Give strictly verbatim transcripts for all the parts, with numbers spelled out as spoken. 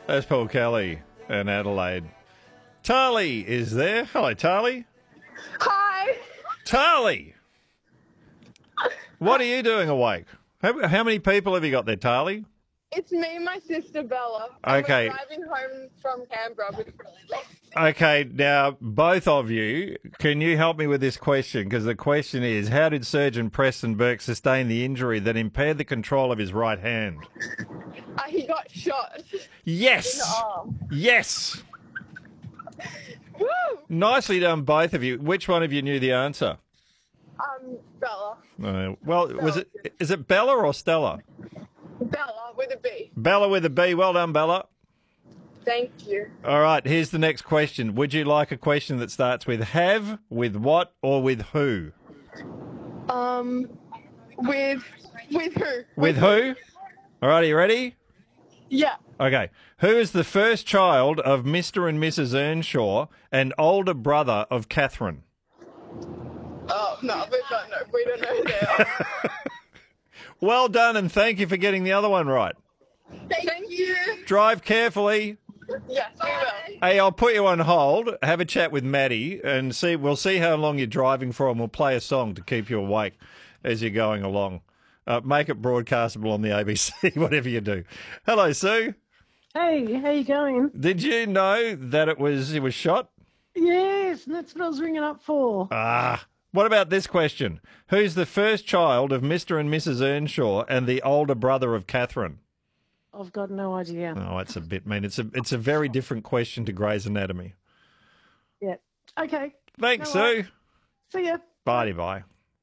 That's Paul Kelly in Adelaide. Tarly is there. Hello, Tarly. Hi. Tarly! What are you doing awake? How, how many people have you got there, Tarly? It's me and my sister Bella. Okay. And we're driving home from Canberra with really late. Okay, now, both of you, can you help me with this question? Because the question is, how did Surgeon Preston Burke sustain the injury that impaired the control of his right hand? Uh, he got shot. Yes! In the arm. Yes! Woo! Nicely done, both of you. Which one of you knew the answer? Um, Bella. Uh, well, was it? Is it Bella or Stella? Bella with a B. Bella with a B. Well done, Bella. Thank you. All right, here's the next question. Would you like a question that starts with have, with what, or with who? Um, with with who? With who? All right, are you ready? Yeah. Okay. Who is the first child of Mister and Missus Earnshaw and older brother of Catherine? Oh no, we don't know. We don't know who they are. Well done, and thank you for getting the other one right. Thank, Thank you. Drive carefully. Yes, we will. Hey, I'll put you on hold. Have a chat with Maddie, and see. We'll see how long you're driving for, and we'll play a song to keep you awake as you're going along. Uh, make it broadcastable on the A B C, whatever you do. Hello, Sue. Hey, how you going? Did you know that it was it was shot? Yes, that's what I was ringing up for. Ah. What about this question? Who's the first child of Mister and Missus Earnshaw and the older brother of Catherine? I've got no idea. Oh, that's a bit mean. It's a it's a very different question to Grey's Anatomy. Yeah. Okay. Thanks, No Sue. worries. See ya. Bye bye.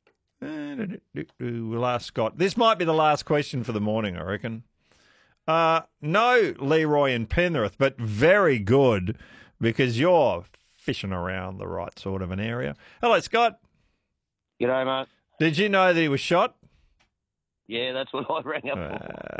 We'll ask Scott. This might be the last question for the morning, I reckon. Uh, no, Leroy and Penrith, but very good because you're fishing around the right sort of an area. Hello, Scott. G'day, mate. Did you know that he was shot? Yeah, that's what I rang up for.